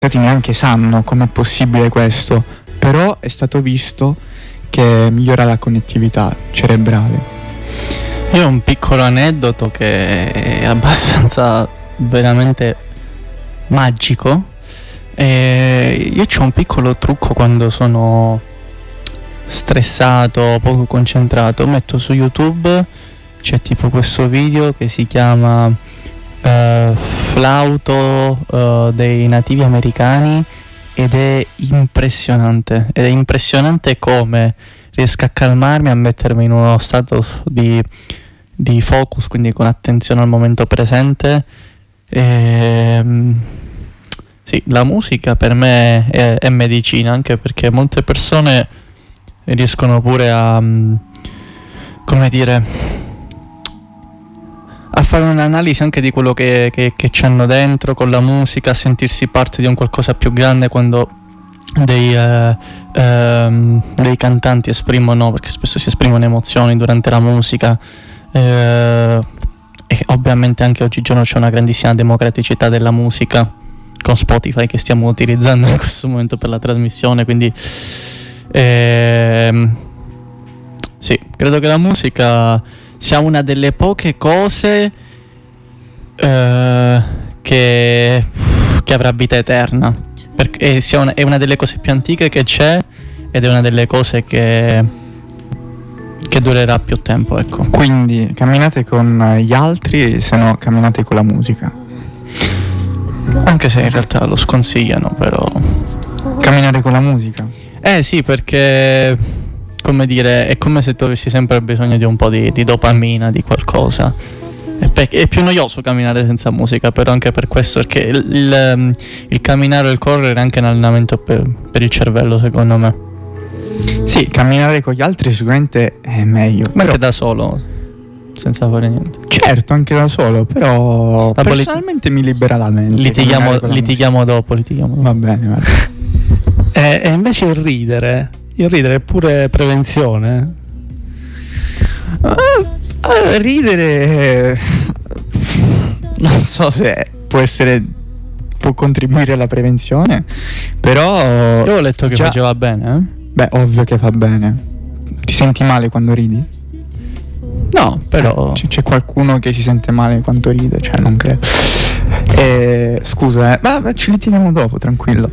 neanche sanno com'è possibile questo, però è stato visto che migliora la connettività cerebrale. Io ho un piccolo aneddoto che è abbastanza veramente magico. Io ho un piccolo trucco quando sono stressato, poco concentrato. Metto su YouTube, c'è tipo questo video che si chiama Flauto dei nativi americani, ed è impressionante come riesca a calmarmi, a mettermi in uno stato di focus, quindi con attenzione al momento presente. Sì, la musica per me è medicina, anche perché molte persone riescono pure a, come dire, a fare un'analisi anche di quello che c'hanno dentro con la musica, a sentirsi parte di un qualcosa più grande quando dei cantanti esprimono, perché spesso si esprimono emozioni durante la musica, e ovviamente anche oggigiorno c'è una grandissima democraticità della musica con Spotify che stiamo utilizzando in questo momento per la trasmissione, quindi sì, credo che la musica sia una delle poche cose che avrà vita eterna, perché è una delle cose più antiche che c'è, ed è una delle cose che durerà più tempo, ecco. Quindi camminate con gli altri, se no camminate con la musica. Anche se in realtà lo sconsigliano, però camminare con la musica. Sì, perché, come dire, è come se tu avessi sempre bisogno di un po' di dopamina, di qualcosa. È più noioso camminare senza musica, però anche per questo, perché il camminare o il correre è anche un allenamento per il cervello, secondo me. Sì, camminare con gli altri sicuramente è meglio. Ma anche da solo, senza fare niente. Certo, anche da solo, però personalmente mi libera la mente. Litighiamo dopo. Va bene. E invece il ridere è pure prevenzione. Ridere non so se può contribuire alla prevenzione, però io ho letto che faceva bene, Beh, ovvio che fa bene. Ti senti male quando ridi? No, però c'è qualcuno che si sente male quando ride, cioè non credo. Scusa, ma ci litighiamo dopo, tranquillo.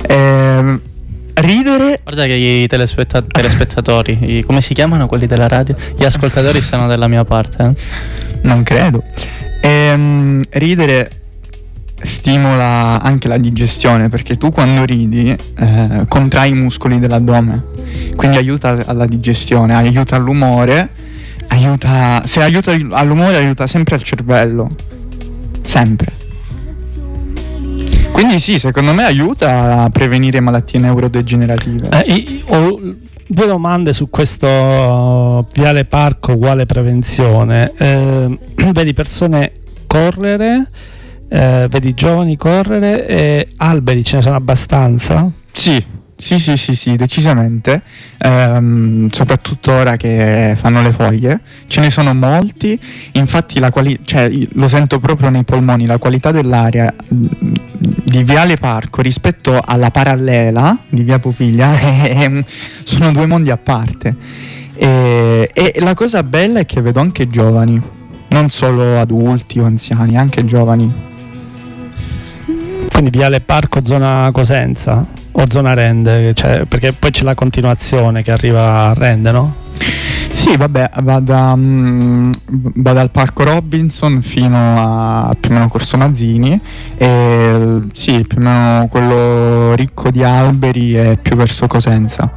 Ridere. Guarda che i telespettatori, come si chiamano quelli della radio? Gli ascoltatori stanno dalla mia parte. Non credo. Ridere stimola anche la digestione, perché tu quando ridi contrai i muscoli dell'addome, quindi aiuta alla digestione, aiuta all'umore, se aiuta all'umore aiuta sempre al cervello, sempre. Quindi sì, secondo me aiuta a prevenire malattie neurodegenerative. Ho due domande su questo Viale Parco uguale prevenzione. Vedi persone correre, vedi giovani correre, alberi ce ne sono abbastanza? Sì, decisamente. Soprattutto ora che fanno le foglie ce ne sono molti. Infatti lo sento proprio nei polmoni, la qualità dell'aria di Viale Parco rispetto alla parallela di Via Pupiglia sono due mondi a parte, e la cosa bella è che vedo anche giovani, non solo adulti o anziani, anche giovani. Quindi Viale Parco zona Cosenza o zona Rende, cioè, perché poi c'è la continuazione che arriva a Rende, no? Sì, vabbè, va dal Parco Robinson fino a più o meno Corso Mazzini, e sì, più o meno quello ricco di alberi è più verso Cosenza.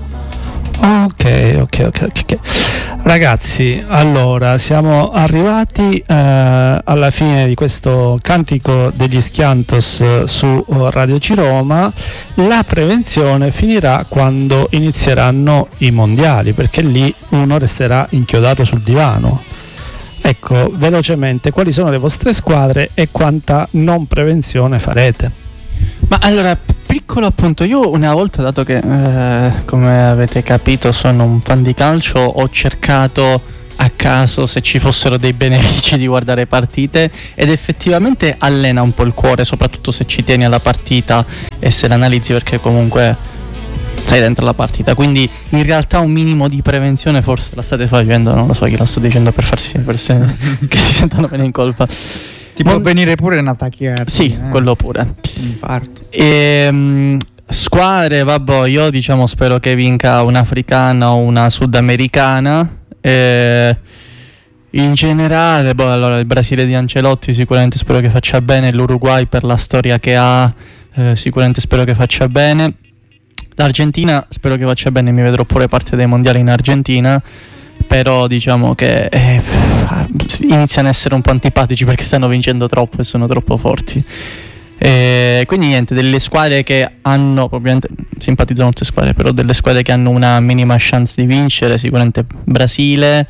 Ok. Ragazzi, allora siamo arrivati alla fine di questo Cantico degli Schiantos su Radio Ciroma. La prevenzione finirà quando inizieranno i mondiali, perché lì uno resterà inchiodato sul divano. Ecco, velocemente, quali sono le vostre squadre e quanta non prevenzione farete? Ma allora, piccolo appunto, io una volta, dato che come avete capito sono un fan di calcio, ho cercato a caso se ci fossero dei benefici di guardare partite, ed effettivamente allena un po' il cuore, soprattutto se ci tieni alla partita e se l'analizzi, perché comunque sei dentro la partita. Quindi in realtà un minimo di prevenzione forse la state facendo, non lo so chi la sto dicendo per farsi persone che si sentono meno in colpa. Ti può venire pure una tachicardia. Sì, quello pure. Infarto. Squadre, vabbè, io diciamo spero che vinca un'africana o una sudamericana. In generale, allora il Brasile di Ancelotti sicuramente spero che faccia bene, l'Uruguay per la storia che ha sicuramente spero che faccia bene, l'Argentina spero che faccia bene, mi vedrò pure parte dei mondiali in Argentina, però diciamo che iniziano a essere un po' antipatici perché stanno vincendo troppo e sono troppo forti. Quindi niente, delle squadre che hanno, probabilmente simpatizzo molte squadre, però delle squadre che hanno una minima chance di vincere, sicuramente Brasile,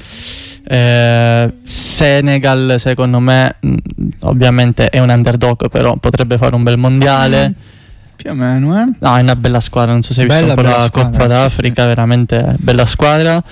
Senegal secondo me ovviamente è un underdog, però potrebbe fare un bel mondiale. Più o meno, No, è una bella squadra, non so se hai visto un po' la Coppa d'Africa, sì. Veramente bella squadra.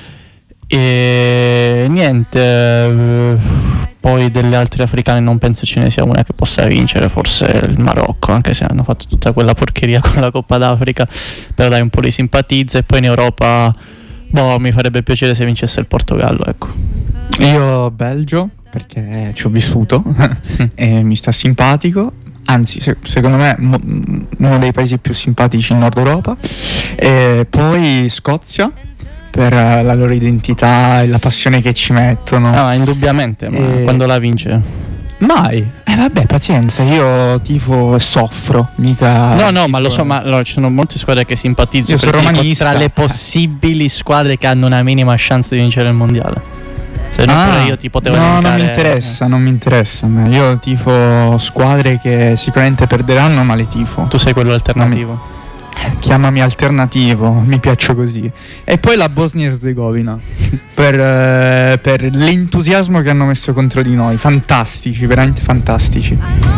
E niente, poi delle altre africane non penso ce ne sia una che possa vincere, forse il Marocco, anche se hanno fatto tutta quella porcheria con la Coppa d'Africa, però dai, un po' li simpatizza. E poi in Europa mi farebbe piacere se vincesse il Portogallo, ecco. Io Belgio, perché ci ho vissuto e mi sta simpatico, anzi secondo me uno dei paesi più simpatici in Nord Europa. E poi Scozia, per la loro identità e la passione che ci mettono. Indubbiamente, ma quando la vince? Mai. Vabbè, pazienza, io tifo e soffro, mica. No, ma lo so, ma allora, ci sono molte squadre che simpatizzo. Io sono romanista. Tra le possibili squadre che hanno una minima chance di vincere il mondiale. Se no, pure io ti potevo elencare. Non mi interessa. Io tifo squadre che sicuramente perderanno, ma le tifo. Tu sei quello alternativo. Chiamami alternativo, mi piaccio così. E poi la Bosnia e Erzegovina per l'entusiasmo che hanno messo contro di noi. Fantastici, veramente fantastici.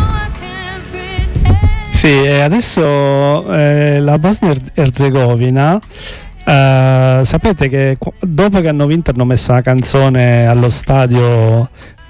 Sì, e adesso la Bosnia e Erzegovina, sapete che dopo che hanno vinto hanno messo una canzone allo stadio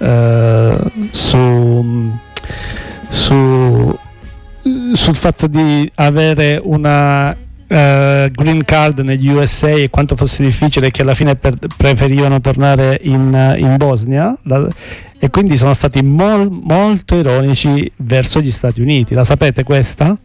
sul fatto di avere una green card negli USA e quanto fosse difficile, che alla fine preferivano tornare in Bosnia, e quindi sono stati molto ironici verso gli Stati Uniti. La sapete questa?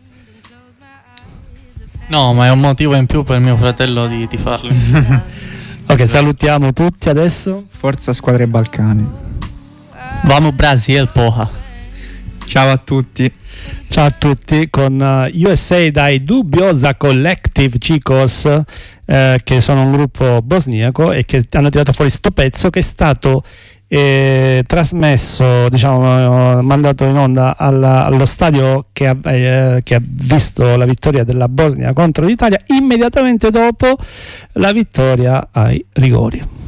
No, ma è un motivo in più per mio fratello di tifarli. Ok, salutiamo tutti adesso. Forza squadre balcane. Vamos Brasil, porra. Ciao a tutti. Ciao a tutti, con USA dai Dubiosa Collective, chicos, che sono un gruppo bosniaco e che hanno tirato fuori sto pezzo che è stato trasmesso, diciamo, mandato in onda allo stadio che ha visto la vittoria della Bosnia contro l'Italia immediatamente dopo la vittoria ai rigori.